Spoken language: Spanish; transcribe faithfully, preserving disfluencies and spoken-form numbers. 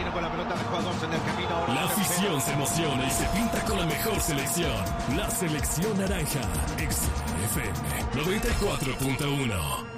viene con la pelota de jugadores en el camino. Ahora La afición se emociona y se pinta con la mejor selección. La selección naranja. X F M noventa y cuatro punto uno.